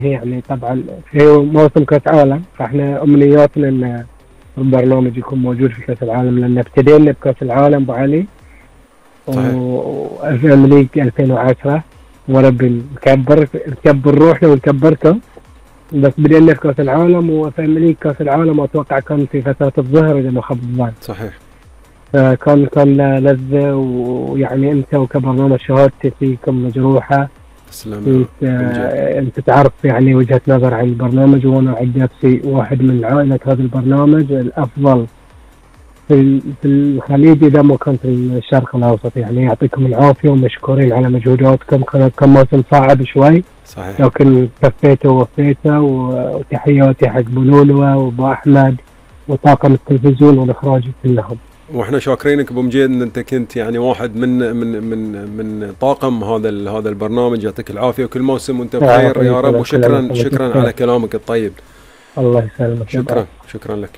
يعني طبعا في موسم كاس عالم، فاحنا امنياتنا ان البرنامج يكون موجود في كاس العالم، لان ابتدينا بكاس العالم ابو علي صحيح. وفيلم ليج 2010، ورب نكبر روحنا ونكبركم. بس بدينا في كاس العالم وفيلم ليج كاس العالم، واتوقع كان في فترة الظهر اذا ما خاب الظن. صحيح. فكان لذة، ويعني انت وكبرنامج شهادتي فيكم مجروحة. تسلم. انت تعرف يعني وجهة نظر عن البرنامج، وانا عن نفسي واحد من عائلة هذا البرنامج الافضل في الخليج اذا ما كان في الشرق الاوسط. يعني يعطيكم العافية ومشكورين على مجهوداتكم. كان موسم صعب شوي، صحيح. لكن كفيته ووفيته. وتحياتي حق بلولوة وابو احمد وطاقم التلفزيون والاخراج كلهم. واحنا شاكرينك ابو مجيد ان انت كنت يعني واحد من طاقم هذا البرنامج. يعطيك العافيه وكل موسم وانت بخير يا رب. وشكرا على كلامك الطيب. الله يسلمك. شكرا لك.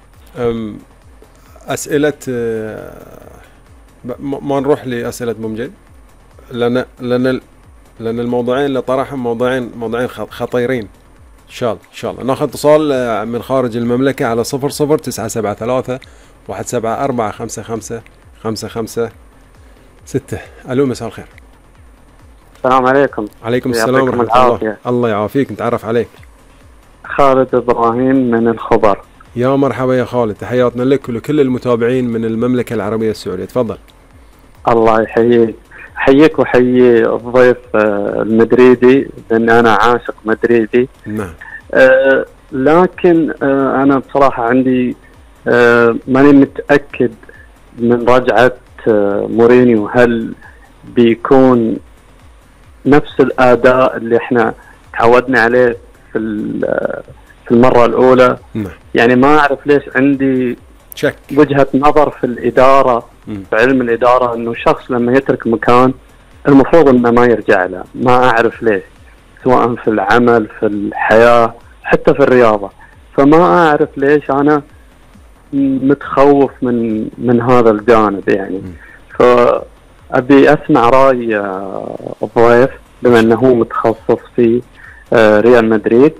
اسئله ما نروح لاسئله ابو مجيد، لان الموضوعين اللي طرحهم موضوعين خطيرين. ان شاء الله ناخذ اتصال من خارج المملكه على 00973 174 55 55 6. الو، مساء الخير. السلام عليكم. عليكم السلام ورحمه الله. الله يعافيك. نتعرف عليك. خالد ابراهيم من الخبر. يا مرحبا يا خالد، تحياتنا لك ولكل المتابعين من المملكه العربيه السعوديه. تفضل. الله يحييك. احييك واحيي الضيف المدريدي، لان انا عاشق مدريدي. نعم. لكن انا بصراحه عندي ماني متاكد من رجعه مورينيو. هل بيكون نفس الاداء اللي احنا تعودنا عليه في المره الاولى؟ نعم. يعني ما اعرف ليش عندي شك وجهه نظر في الاداره، في علم الاداره، انه شخص لما يترك مكان المفروض انه ما يرجع له. ما اعرف ليش، سواء في العمل، في الحياه، حتى في الرياضه. فما اعرف ليش انا متخوف من هذا الجانب يعني. فابي اسمع راي الضيف بما انه هو متخصص في ريال مدريد،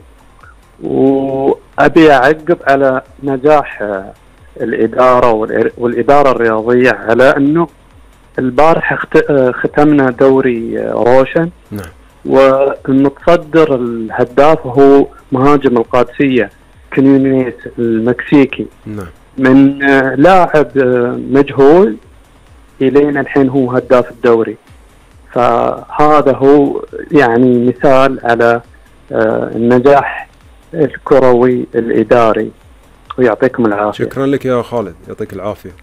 وابي اعقب على نجاح الاداره والاداره الرياضيه على انه البارح ختمنا دوري روشن. نعم. والمتصدر الهداف هو مهاجم القادسيه كنيونيز المكسيكي. نعم. من لاعب مجهول الين الحين هو هداف الدوري. فهذا هو يعني مثال على النجاح الكروي الاداري، ويعطيكم العافيه. شكرا لك يا خالد، يعطيك العافيه.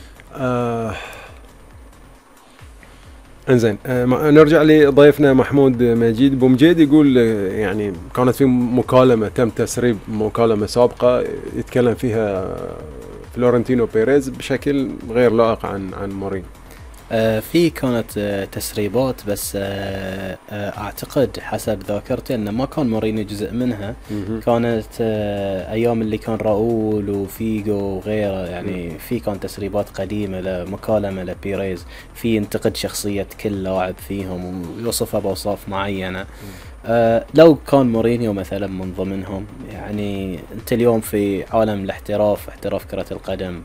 انزين، نرجع لضيفنا محمود مجيد. ابو مجيد يقول يعني كانت في مكالمه تم تسريب، مكالمه سابقه يتكلم فيها فلورنتينو بيريز بشكل غير لائق عن مورينيو. في كانت تسريبات، بس اعتقد حسب ذاكرتي ان ما كان مورينيو جزء منها. كانت ايام اللي كان راؤول وفيجو وغيره، يعني في كان تسريبات قديمه لمكالمه لبيريز في ينتقد شخصيه كل لاعب فيهم ويوصفها باوصاف معينه. لو كان مورينيو مثلا من ضمنهم، يعني انت اليوم في عالم الاحتراف، احتراف كرة القدم،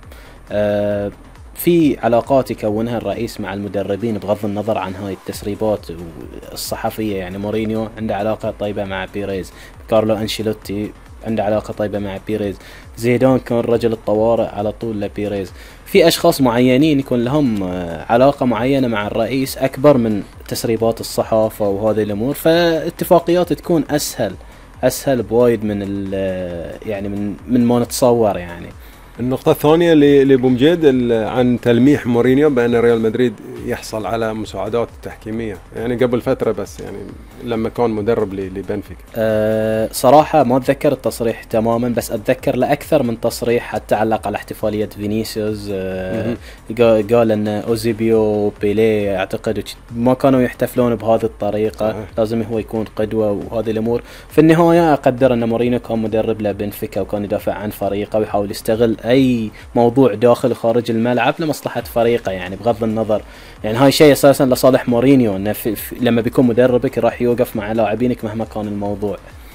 في علاقات يكونها الرئيس مع المدربين بغض النظر عن هاي التسريبات الصحفية. يعني مورينيو عنده علاقة طيبة مع بيريز، كارلو أنشيلوتي عنده علاقة طيبة مع بيريز، زيدان كان رجل الطوارئ على طول لبيريز. في أشخاص معينين يكون لهم علاقة معينة مع الرئيس أكبر من تسريبات الصحافة وهذه الأمور، فاتفاقيات تكون أسهل بوايد من يعني من ما نتصور. يعني النقطة الثانية لأبو مجيد عن تلميح مورينيو بأن ريال مدريد يحصل على مساعدات تحكيمية، يعني قبل فترة، بس يعني لما كان مدرب لبنفيكا. صراحة ما أتذكر التصريح تماما، بس أتذكر لأكثر من تصريح حتى علق على احتفالية فينيسيوس. قال أن أوزيبيو وبيليه أعتقد ما كانوا يحتفلون بهذه الطريقة. لازم هو يكون قدوة وهذه الأمور. في النهاية أقدر أن مورينيو كان مدرب لبنفيكا وكان يدافع عن فريقه ويحاول يستغل أي موضوع داخل وخارج الملعب لمصلحة فريقه، يعني بغض النظر. يعني هاي شيء أساسا لصالح مورينيو، أنه لما بيكون مدربك راح يوقف مع لاعبينك مهما كان الموضوع.